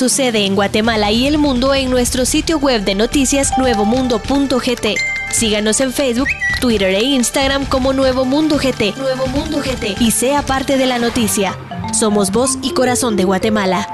sucede en Guatemala y el mundo en nuestro sitio web de noticias nuevomundo.gt. Síganos en Facebook, Twitter e Instagram como Nuevo Mundo GT. Nuevo Mundo GT. Y sea parte de la noticia. Somos voz y corazón de Guatemala.